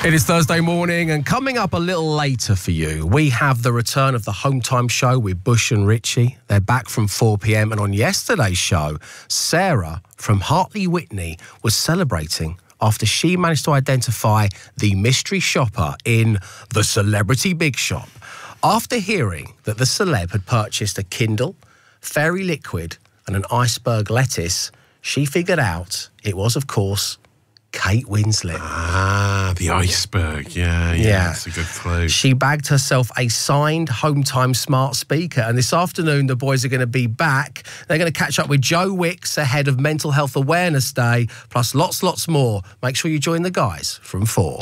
It is Thursday morning, and coming up a little later for you, we have the return of the Home Time Show with Bush and Richie. They're back from 4 p.m, and on yesterday's show, Sarah from Hartley Whitney was celebrating after she managed to identify the mystery shopper in the Celebrity Big Shop. After hearing that the celeb had purchased a Kindle, Fairy Liquid and an iceberg lettuce, she figured out it was, of course, Kate Winslet. Ah, the iceberg. Yeah, that's a good clue. She bagged herself a signed Home Time smart speaker, and this afternoon the boys are going to be back. They're going to catch up with Joe Wicks ahead of Mental Health Awareness Day, plus lots more. Make sure you join the guys from 4.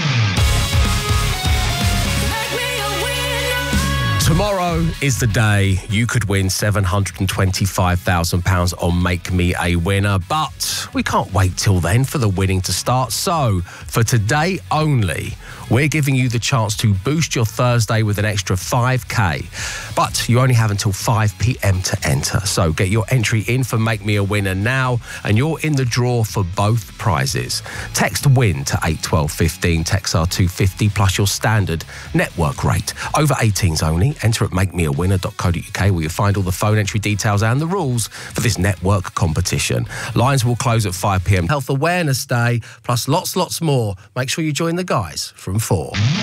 Tomorrow is the day you could win £725,000 on Make Me a Winner, but we can't wait till then for the winning to start. So, for today only, we're giving you the chance to boost your Thursday with an extra 5k. But you only have until 5 p.m. to enter. So get your entry in for Make Me a Winner now, and you're in the draw for both prizes. Text WIN to 81215, text R250 plus your standard network rate. Over 18s only. Enter at makemeawinner.co.uk, where you'll find all the phone entry details and the rules for this network competition. Lines will close at 5 p.m. Health Awareness Day, plus lots more. Make sure you join the guys from 4.